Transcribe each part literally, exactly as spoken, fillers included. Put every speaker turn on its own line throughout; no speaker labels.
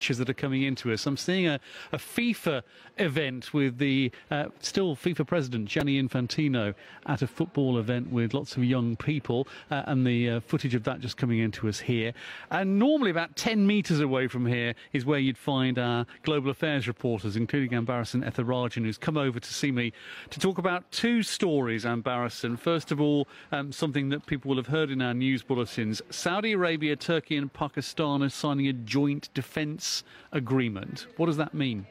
that are coming into us. I'm seeing a, a FIFA event with the uh, still FIFA president, Gianni Infantino, at a football event with lots of young people, uh, and the uh, footage of that just coming into us here. And normally about ten metres away from here is where you'd find our global affairs reporters, including Ambarasan Etharajan, who's come over to see me to talk about two stories, Ambarasan. First of all, um, something that people will have heard in our news bulletins. Saudi Arabia, Turkey and Pakistan are signing a joint defence agreement. What does that mean?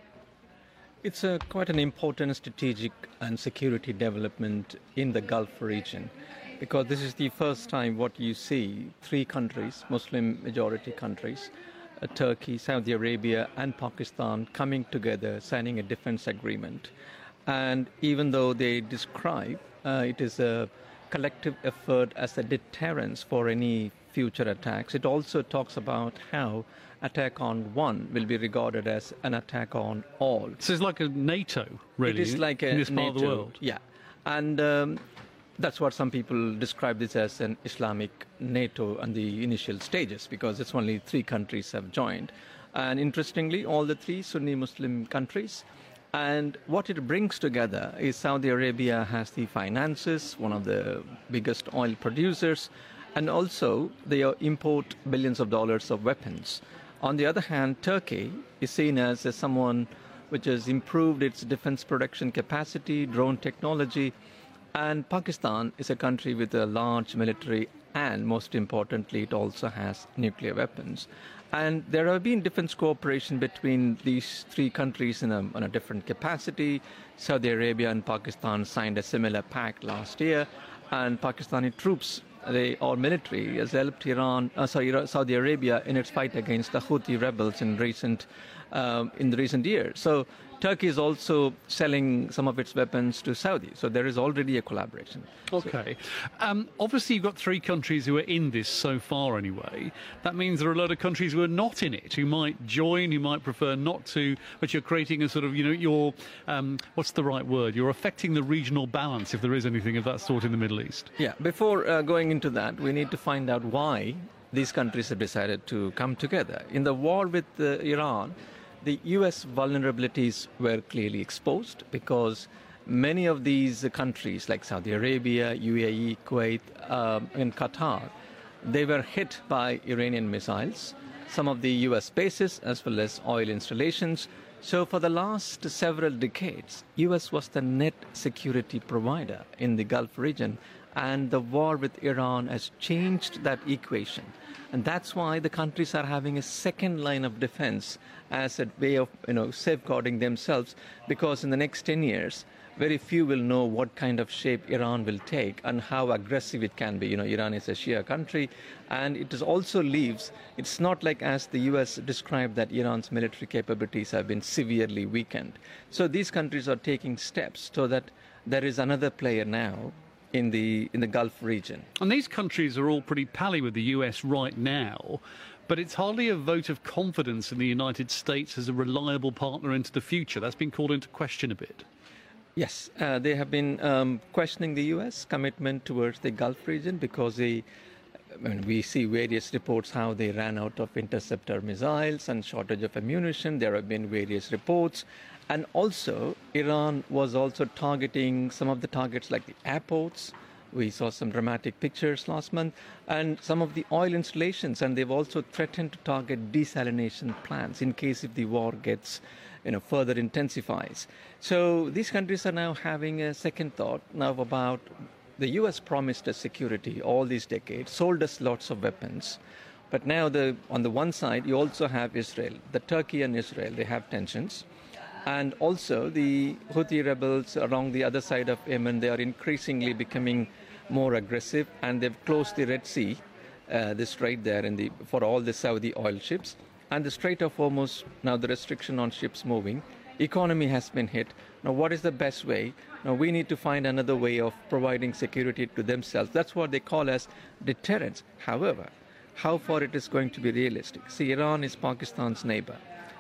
It's a, quite an important strategic and security development in the Gulf region, because this is the first time what you see three countries, Muslim majority countries, uh, Turkey, Saudi Arabia and Pakistan coming together, signing a defense agreement. And even though they describe uh, it is a collective effort as a deterrence for any future attacks, it also talks about how attack on one will be regarded as an attack on all.
So it's like a NATO, really,
it is like a
in this
NATO,
part of the world.
Yeah, and um, that's what some people describe this as an Islamic NATO on the initial stages, because it's only three countries have joined. And interestingly, all the three Sunni Muslim countries. And what it brings together is Saudi Arabia has the finances, one of the biggest oil producers, and also they import billions of dollars of weapons. On the other hand, Turkey is seen as, as someone which has improved its defense production capacity, drone technology, and Pakistan is a country with a large military, and most importantly, it also has nuclear weapons. And there have been defense cooperation between these three countries in a, in a different capacity. Saudi Arabia and Pakistan signed a similar pact last year, and Pakistani troops, they or military, has helped Iran, uh, sorry, Saudi Arabia in its fight against the Houthi rebels in recent um, in the recent years. So Turkey is also selling some of its weapons to Saudi. So there is already a collaboration.
Okay. Um, obviously, you've got three countries who are in this so far anyway. That means there are a lot of countries who are not in it, who might join, who might prefer not to, but you're creating a sort of, you know, you're, um, what's the right word? You're affecting the regional balance, if there is anything of that sort in the Middle East.
Yeah. Before uh, going into that, we need to find out why these countries have decided to come together. In the war with uh, Iran, the U S vulnerabilities were clearly exposed because many of these countries like Saudi Arabia, U A E, Kuwait, um, and Qatar, they were hit by Iranian missiles, some of the U S bases as well as oil installations. So for the last several decades, U S was the net security provider in the Gulf region, and the war with Iran has changed that equation. And that's why the countries are having a second line of defense as a way of, you know, safeguarding themselves, because in the next ten years, very few will know what kind of shape Iran will take and how aggressive it can be. You know, Iran is a Shia country, and it is also leaves, it's not like as the U S described that Iran's military capabilities have been severely weakened. So these countries are taking steps so that there is another player now in the in the Gulf region.
And these countries are all pretty pally with the U S right now, but it's hardly a vote of confidence in the United States as a reliable partner into the future. That's been called into question a bit.
Yes, uh, they have been um, questioning the U S commitment towards the Gulf region because they, I mean, we see various reports how they ran out of interceptor missiles and shortage of ammunition. There have been various reports. And also, Iran was also targeting some of the targets like the airports. We saw some dramatic pictures last month, and some of the oil installations. And they've also threatened to target desalination plants in case if the war gets, you know, further intensifies. So these countries are now having a second thought now about the U S promised us security all these decades, sold us lots of weapons. But now the, on the one side, you also have Israel. The Turkey and Israel, they have tensions. And also the Houthi rebels along the other side of Yemen, they are increasingly becoming more aggressive, and they've closed the Red Sea, uh, the strait there in the, for all the Saudi oil ships. And the Strait of Hormuz, now the restriction on ships moving, economy has been hit. Now what is the best way? Now we need to find another way of providing security to themselves. That's what they call as deterrence. However, how far it is going to be realistic? See, Iran is Pakistan's neighbor.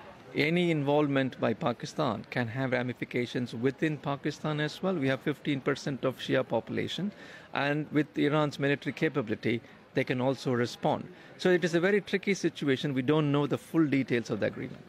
Any involvement by Pakistan can have ramifications within Pakistan as well. We have fifteen percent of Shia population, and with Iran's military capability, they can also respond. So it is a very tricky situation. We don't know the full details of the agreement.